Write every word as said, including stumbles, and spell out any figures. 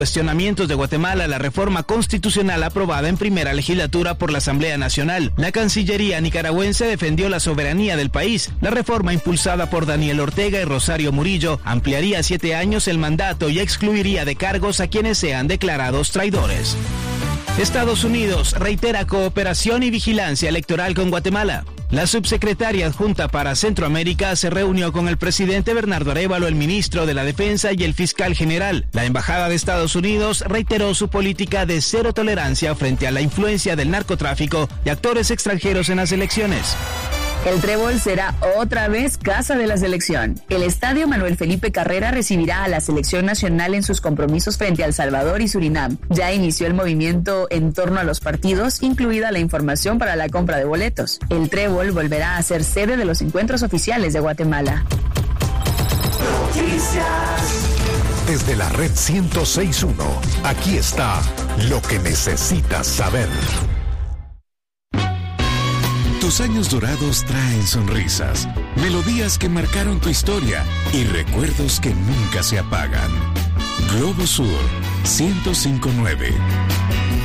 Cuestionamientos de Guatemala a la reforma constitucional aprobada en primera legislatura por la Asamblea Nacional. La Cancillería nicaragüense defendió la soberanía del país. La reforma impulsada por Daniel Ortega y Rosario Murillo ampliaría a siete años el mandato y excluiría de cargos a quienes sean declarados traidores. Estados Unidos reitera cooperación y vigilancia electoral con Guatemala. La subsecretaria adjunta para Centroamérica se reunió con el presidente Bernardo Arévalo, el ministro de la Defensa y el fiscal general. La Embajada de Estados Unidos reiteró su política de cero tolerancia frente a la influencia del narcotráfico y actores extranjeros en las elecciones. El Trébol será otra vez casa de la selección. El estadio Manuel Felipe Carrera recibirá a la selección nacional en sus compromisos frente a El Salvador y Surinam. Ya inició el movimiento en torno a los partidos, incluida la información para la compra de boletos. El Trébol volverá a ser sede de los encuentros oficiales de Guatemala. Desde la red ciento seis punto uno, aquí está lo que necesitas saber. Tus años dorados traen sonrisas, melodías que marcaron tu historia y recuerdos que nunca se apagan. Globo Sur ciento cinco punto nueve.